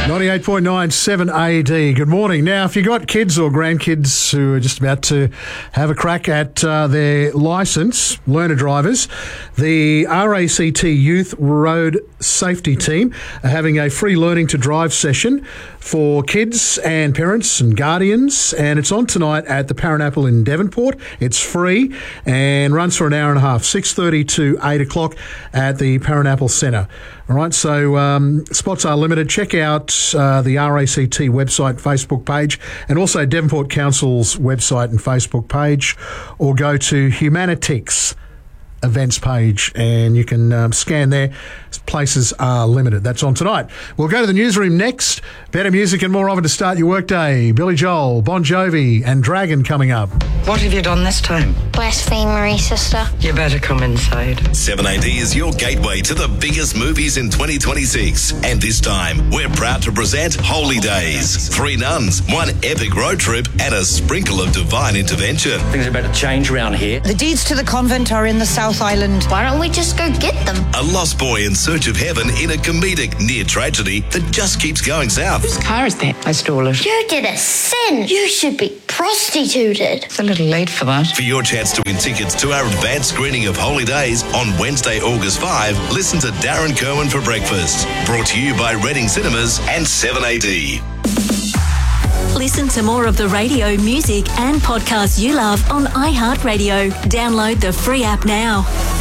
98.9 7AD. Good morning. Now, if you've got kids or grandkids who are just about to have a crack at their licence, learner drivers, the RACT Youth Road Safety Team are having a free learning to drive session for kids and parents and guardians, and it's on tonight at the Paranapple in Devonport. It's free and runs for an hour and a half, 6:30 to 8 o'clock at the Paranapple Centre. All right, so spots are limited. Check out the RACT website and Facebook page, and also Devonport Council's website and Facebook page, or go to Humanitix events page and you can scan there. Places are limited. That's on tonight. We'll go to the newsroom next. Better music and more of it to start your workday. Billy Joel, Bon Jovi and Dragon coming up. What have you done this time? Blasphemery, sister. You better come inside. 7AD is your gateway to the biggest movies in 2026. And this time, we're proud to present Holy Days. 3 nuns, 1 epic road trip, and a sprinkle of divine intervention. Things are about to change around here. The deeds to the convent are in the South Island. Why don't we just go get them? A lost boy in search of heaven in a comedic near tragedy that just keeps going south. Whose car is that? I stole it. You did a sin. You should be prostituted. It's a little late for that. For your chance to win tickets to our advanced screening of Holy Days on Wednesday, August 5, listen to Darren Kerwin for breakfast. Brought to you by Reading Cinemas and 7AD. Listen to more of the radio, music and podcasts you love on iHeartRadio. Download the free app now.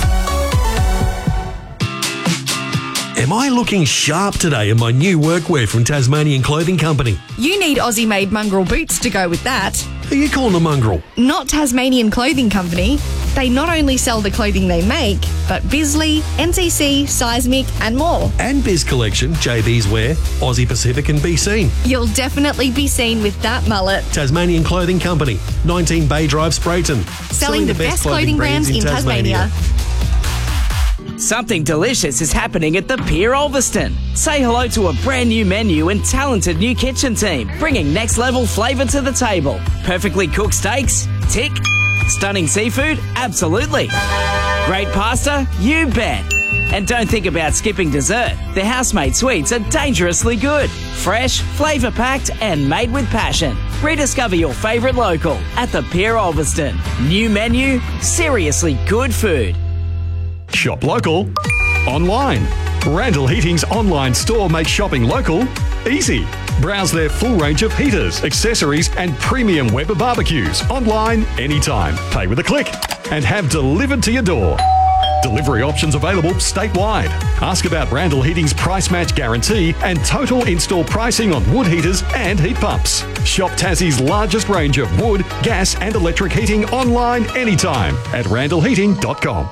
Am I looking sharp today in my new workwear from Tasmanian Clothing Company? You need Aussie-made mongrel boots to go with that. Who are you calling a mongrel? Not Tasmanian Clothing Company. They not only sell the clothing they make, but Bisley, NCC, Seismic and more. And Biz Collection, JB's Wear, Aussie Pacific and Be Seen. You'll definitely be seen with that mullet. Tasmanian Clothing Company, 19 Bay Drive, Sprayton. Selling the best clothing brands in Tasmania. Something delicious is happening at the Pier Ulverston. Say hello to a brand new menu and talented new kitchen team, bringing next level flavour to the table. Perfectly cooked steaks? Tick. Stunning seafood? Absolutely. Great pasta? You bet. And don't think about skipping dessert. Their house-made sweets are dangerously good. Fresh, flavour-packed and made with passion. Rediscover your favourite local at the Pier Ulverston. New menu, seriously good food. Shop local, online. Randall Heating's online store makes shopping local easy. Browse their full range of heaters, accessories and premium Weber barbecues online anytime. Pay with a click and have delivered to your door. Delivery options available statewide. Ask about Randall Heating's price match guarantee and total install pricing on wood heaters and heat pumps. Shop Tassie's largest range of wood, gas and electric heating online anytime at randallheating.com.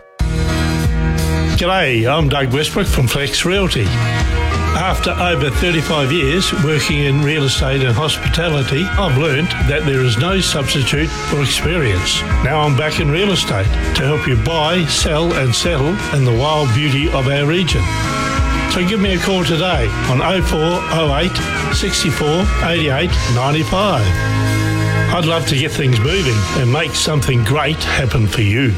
G'day, I'm Doug Westbrook from Flex Realty. After over 35 years working in real estate and hospitality, I've learned that there is no substitute for experience. Now I'm back in real estate to help you buy, sell and settle in the wild beauty of our region. So give me a call today on 0408 64 88 95. I'd love to get things moving and make something great happen for you.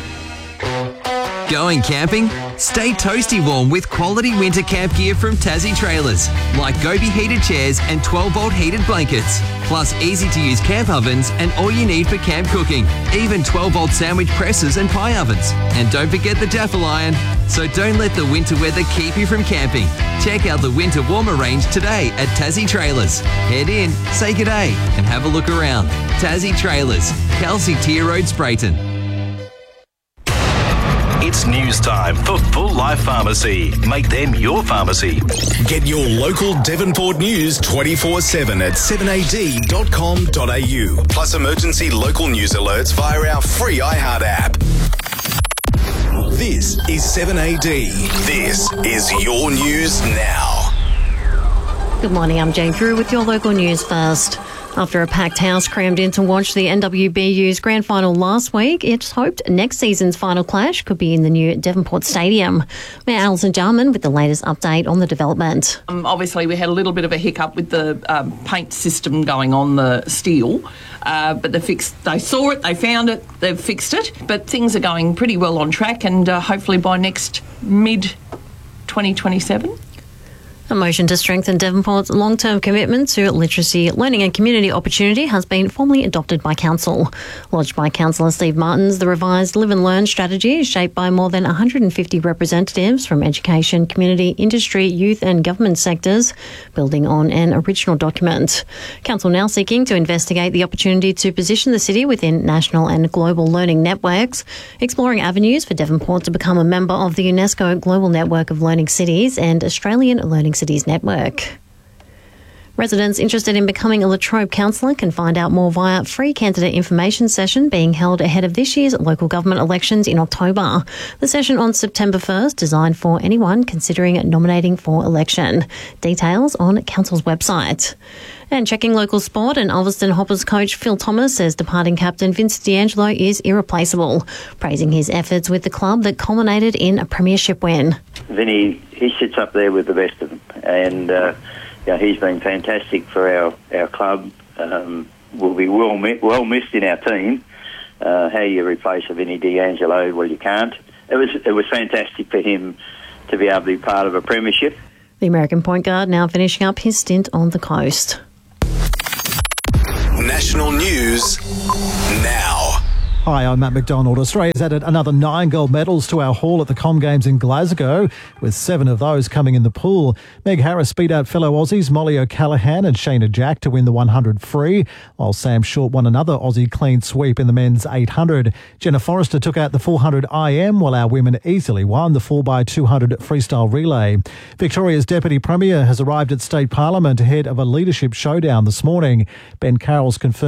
Going camping? Stay toasty warm with quality winter camp gear from Tassie Trailers, like Gobi heated chairs and 12-volt heated blankets, plus easy-to-use camp ovens and all you need for camp cooking, even 12-volt sandwich presses and pie ovens. And don't forget the Daffel iron. So don't let the winter weather keep you from camping. Check out the winter warmer range today at Tassie Trailers. Head in, say g'day, and have a look around. Tassie Trailers, Kelsey Tier Road, Sprayton. It's news time for Full Life Pharmacy. Make them your pharmacy. Get your local Devonport news 24/7 at 7ad.com.au. Plus emergency local news alerts via our free iHeart app. This is 7AD. This is your news now. Good morning, I'm Jane Drew with your local news first. After a packed house crammed in to watch the NWBU's grand final last week, it's hoped next season's final clash could be in the new Devonport Stadium. Mayor Alison Jarman with the latest update on the development. Obviously, we had a little bit of a hiccup with the paint system going on the steel, but they saw it, they found it, they've fixed it. But things are going pretty well on track, and hopefully by next mid-2027. A motion to strengthen Devonport's long-term commitment to literacy, learning and community opportunity has been formally adopted by Council. Lodged by Councillor Steve Martins, the revised Live and Learn strategy is shaped by more than 150 representatives from education, community, industry, youth and government sectors, building on an original document. Council now seeking to investigate the opportunity to position the city within national and global learning networks, exploring avenues for Devonport to become a member of the UNESCO Global Network of Learning Cities and Australian Learning Cities Network. Residents interested in becoming a Latrobe councillor can find out more via free candidate information session being held ahead of this year's local government elections in October. The session on September 1st, designed for anyone considering nominating for election. Details on Council's website. And checking local sport, and Ulverston Hoppers coach Phil Thomas says departing captain Vincent D'Angelo is irreplaceable, praising his efforts with the club that culminated in a premiership win. Vinny, he sits up there with the best of them, and he's been fantastic for our club. Will be well missed in our team. How you replace a Vinny D'Angelo? Well, you can't. It was fantastic for him to be able to be part of a premiership. The American point guard now finishing up his stint on the coast. National news now. Hi, I'm Matt McDonald. Australia's added another 9 gold medals to our haul at the Com Games in Glasgow, with 7 of those coming in the pool. Meg Harris beat out fellow Aussies Molly O'Callaghan and Shayna Jack to win the 100 free, while Sam Short won another Aussie clean sweep in the men's 800. Jenna Forrester took out the 400 IM, while our women easily won the 4x200 freestyle relay. Victoria's Deputy Premier has arrived at State Parliament ahead of a leadership showdown this morning. Ben Carroll's confirmed